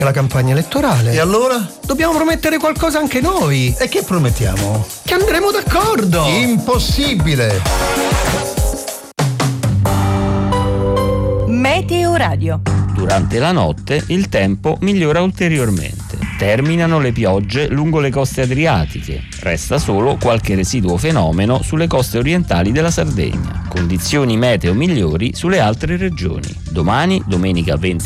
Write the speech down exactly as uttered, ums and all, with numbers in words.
È la campagna elettorale. E allora? Dobbiamo promettere qualcosa anche noi. E che promettiamo? Che andremo d'accordo. Impossibile. Meteo Radio. Durante la notte il tempo migliora ulteriormente. Terminano le piogge lungo le coste adriatiche. Resta solo qualche residuo fenomeno sulle coste orientali della Sardegna. Condizioni meteo migliori sulle altre regioni. Domani, domenica venti